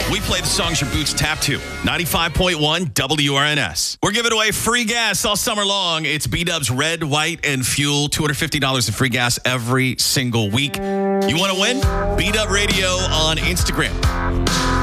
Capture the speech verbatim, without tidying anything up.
We play the songs your boots tap to. ninety-five point one W R N S. We're giving away free gas all summer long. It's B-Dub's Red, White, and Fuel. two hundred fifty dollars in free gas every single week. You want to win? B-Dub Radio on Instagram.